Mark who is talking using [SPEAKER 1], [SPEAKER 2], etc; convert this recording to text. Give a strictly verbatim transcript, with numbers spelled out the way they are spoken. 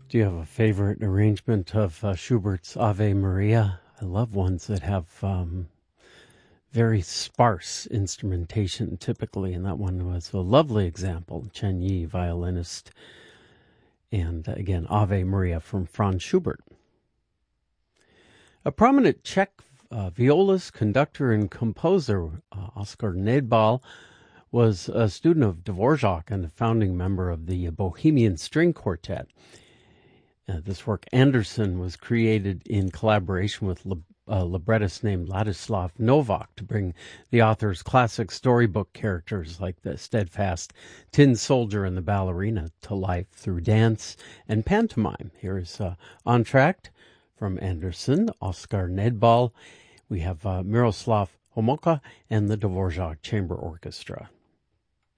[SPEAKER 1] Do you have a favorite arrangement of uh, Schubert's Ave Maria? I love ones that have um, very sparse instrumentation typically, and that one was a lovely example. Chen Yi, violinist, and uh, again, Ave Maria from Franz Schubert. A prominent Czech uh, violist, conductor, and composer, uh, Oskar Nedbal, was a student of Dvorak and a founding member of the Bohemian String Quartet. Uh, this work, Anderson, was created in collaboration with lib- a librettist named Ladislav Novak to bring the author's classic storybook characters like the steadfast tin soldier and the ballerina to life through dance and pantomime. Here's uh, Entr'acte from Anderson, Oskar Nedbal. We have uh, Miroslav Homolka and the Dvorak Chamber Orchestra.